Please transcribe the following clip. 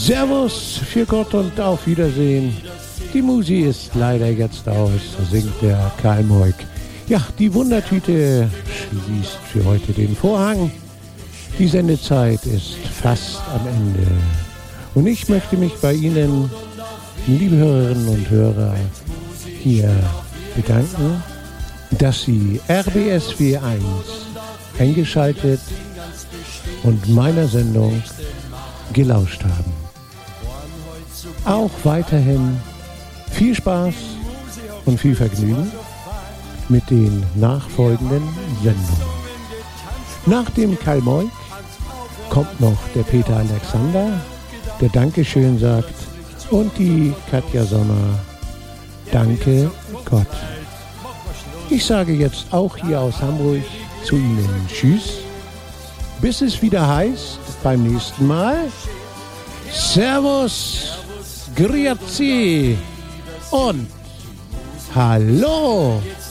Servus, für Gott und auf Wiedersehen. Die Musi ist leider jetzt aus, singt der Karl Moik. Ja, die Wundertüte schließt für heute den Vorhang. Die Sendezeit ist fast am Ende. Und ich möchte mich bei Ihnen, liebe Hörerinnen und Hörer, hier bedanken, dass Sie RBSW 1 eingeschaltet und meiner Sendung gelauscht haben. Auch weiterhin viel Spaß und viel Vergnügen mit den nachfolgenden Sendungen. Nach dem Karl Moik kommt noch der Peter Alexander, der Dankeschön sagt, und die Katja Sommer, Danke Gott. Ich sage jetzt auch hier aus Hamburg zu Ihnen Tschüss, bis es wieder heißt, beim nächsten Mal, Servus, Grüezi und Hallo.